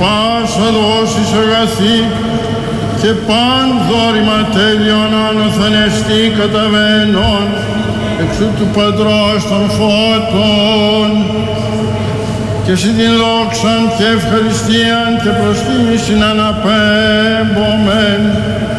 πάσα δόσεις αγαθή και παν δόρημα τέλειον αναθανεστή καταβαίνον εξού του Πατρός των φώτων και σε την δόξαν και ευχαριστίαν και προστίμησιν αναπέμπομεν